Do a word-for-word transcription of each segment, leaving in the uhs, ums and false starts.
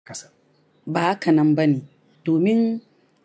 kasa. Ba haka nan ba ne, domin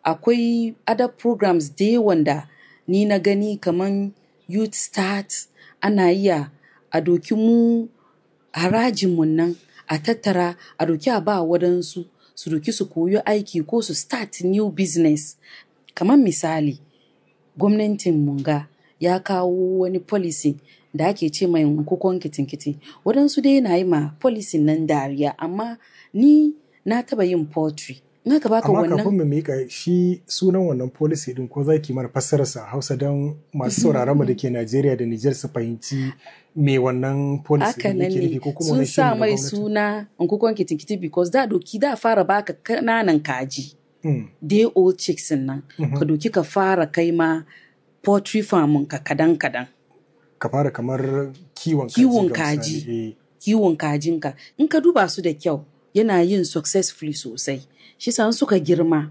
akwai other programs da yawan da ni na gani kamar Youth Start, ana iya a doki mu harajinmu nan a tattara a doki a ba waɗansu su doki su koyo aiki ko su start new business. Kamar misali, gwamnatin munga ya kawo wani policy da ake ce mai nkukon kitin-kiti. Waɗansu dai na yi ma policy nan dariya, amma ni na taba yin poetry. Na ka baka wannan. Amma kafin mu mika shi sunan wannan policy din, ko zaki mana fassararsa a Hausa don masu sauraron mu da ke Najeriya da Nijar su fahimci me wannan policy din yake nufi, ko kuma sun sa mai suna nkukon kitin-kiti because da doki da fara baka kananan kaji. Mm. Day old chicks nan. Mm-hmm. Ka doki ka fara kai ma poultry farm ka kadan-kadan. Ka fara kamar kiwon kaji. Kiwon kaji. Kiwon kajinka. In ka duba su da kyau, yana yin successfully sosai. Shi san suka girma,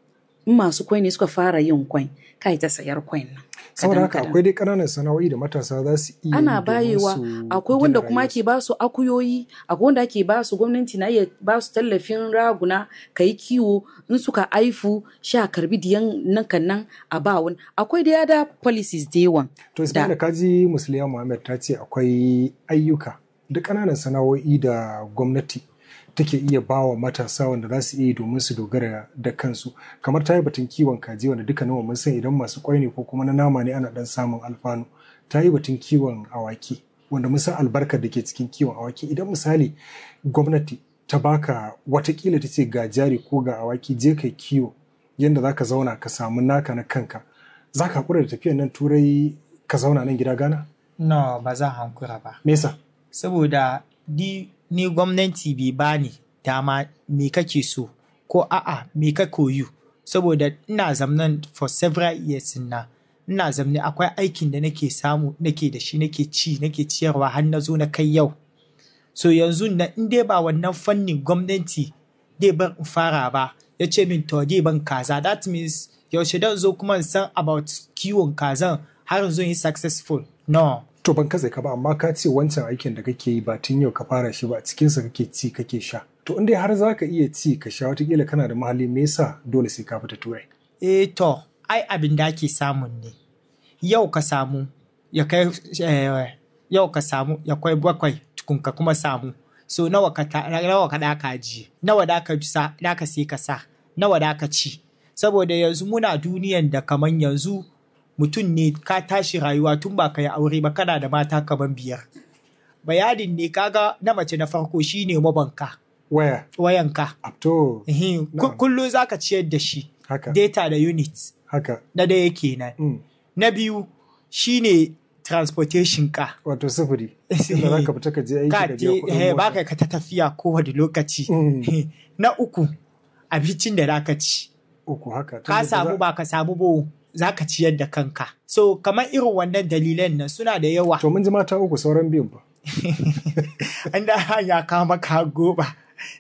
in masu kwai ne suka fara yin kwai, kai ta sayar kwai nan. Saboda haka akwai dai ƙananan sana'o'i da matasa za su iya. Ana bayewa, akwai wanda kuma ke ba su akuyoyi, akwai wanda ke ba su, gwamnati na iya ba su tallafin raguna, ka yi kiwo, in suka haifu sha karbi diyan nan kan nan a ba wani. Akwai da yada policies da yawan. To Ismaila, kaji Musliya Muhammad ta ce akwai ayyuka da ƙananan sana'o'i da gwamnati take iya ba wa matasa wanda za su iya domin su dogara da kansu. Kamar ta yi batun kiwon kaji wanda dukkanin mun san idan masu kwai ne ko kuma na nama ne ana dan samun alfanu. Ta yi batun kiwon awaki wanda mun san albarkar da ke cikin kiwon awaki. Idan misali gwamnati ta baka watakila ta ce ga jari ko ga awaki, je kai kiwo yadda za ka zauna ka samu naka na kanka, za ka haƙura da tafiyan nan turai ka zauna nan gida Ghana? No, ba za hankura ba. Me yasa? Saboda di ni gwamnati bai bani dama me kake so ko a'a me ka koyu, saboda ina zamnan for several years na ina zamne akwai aikin da nake samu nake da shi nake ci nake ciyarwa har na zo na kai yau. So yanzu na in dai ba wannan fannin gwamnati dai ban fara ba, ya ce min to dai ban kaza, that means yaushe dan zo kuma san about kiwon kazan har zo yi successful. No. To ban kaza ka ba, amma ka ce wancan aikin da kake yi ba tun yau ka fara shi ba, cikinsa kake ci kake sha. To in dai har za ka iya ci ka sha, watakila kana da mahalli, me yasa dole sai ka fita turai? Eh to, ai abin da ake samun ne. Yau ka samu ya kai eh, yau ka samu ya kai bakwai tukun ka kuma samu. So nawa ka nawa ka da ka ji, nawa da ka sa, da ka sai ka sa, nawa da ka ci. Saboda yanzu muna duniyan da kaman yanzu mutum ne ka tashi rayuwa tun ba ka yi aure ba, kana da mata kaman biyar. Bayanin ne kaga na mace na farko shine mabanka. Waya. Wayanka. Apto. Kullum za ka ciyar da shi. Haka. Data da units. Haka. Na daya kenan. Mm. Na biyu shine transportation ka. Wato sufuri. Inda za ka fita ka je aiki ka biya kuɗin mota. Ba ka ta tafiya kowane lokaci. Mm. Na uku abincin da za ka ci. Uku haka. Ka samu ba ka samu bo za ka ciyar da kanka. So kamar irin wannan dalilan nan suna da yawa. To mun ji mata uku, sauran biyun ba. An da hanya kama ka goba.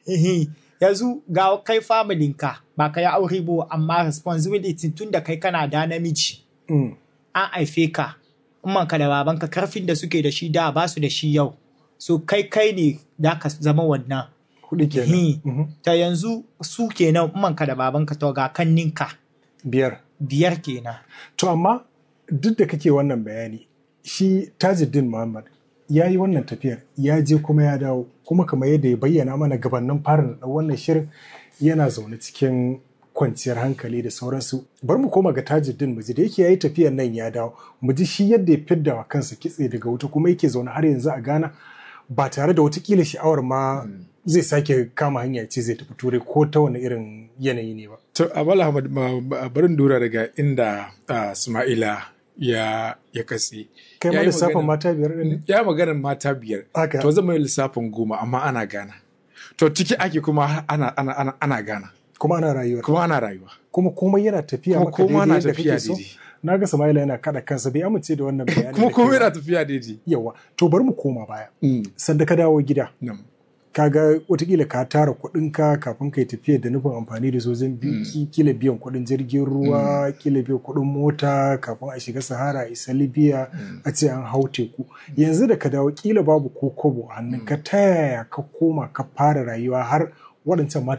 Yanzu ga kai familinka ba ka yi aure ba, amma responsibility tun da kai kana da namiji. Mm. An haife ka, ka da babanka karfin da suke da shi da ba su da shi yau. So kai kai ne da ka zama wannan. Kuɗi kenan. Mm-hmm. Ta yanzu su kenan ka da babanka to ga kanninka. Biyar. Biyar kenan. To amma duk da kake wannan bayani, shi Tajuddin Muhammad ya yi wannan tafiyar, ya je kuma ya dawo, kuma kamar yadda ya bayyana mana gabanin fara da wannan shirin, yana zaune cikin kwanciyar hankali da sauransu. Bar mu koma ga Tajuddin mu ji da yake yayi tafiyar nan ya dawo, mu ji shi yadda ya fidda wa kansa kitse daga wuta kuma yake zaune har yanzu a Ghana ba tare da watakila sha'awar ma zai sake kama hanya ce zai tafi turai ko ta wani irin yanayi ne ba. To Amal Ahmad, barin dura daga inda Ismaila ya ya katse. Kai ma lissafin mata biyar ɗin? Ya maganar mata biyar. To zama yi lissafin goma amma ana Ghana. To ciki ake kuma ana ana ana ana Ghana. Kuma ana rayuwa. Kuma ana rayuwa. Kuma komai yana tafiya maka daidai yadda kake so. Na ga Ismaila yana kada kansa bai amince da wannan bayanin. Kuma komai yana tafiya daidai. Yawa. To bari mu koma baya. Sanda ka dawo gida. Kaga watakila ka tara kuɗinka kafin ka yi tafiya da nufin amfani da sojin biki, kila biyan kuɗin jirgin ruwa, kila biyan kuɗin mota kafin a shiga Sahara, isa Libya, a ce an hau teku. Yanzu da ka dawo kila babu ko kobo a hannun ka, ta yaya ka koma ka fara rayuwa har waɗancan mata